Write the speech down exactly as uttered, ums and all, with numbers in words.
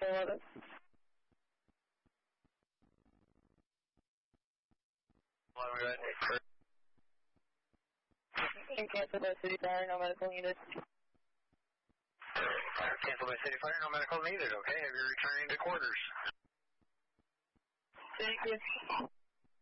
eleven. eleven, go ahead. And cancel by City Fire, no medical needed. Cancel by City Fire, no medical needed. Okay, have you returning to quarters? Thank you.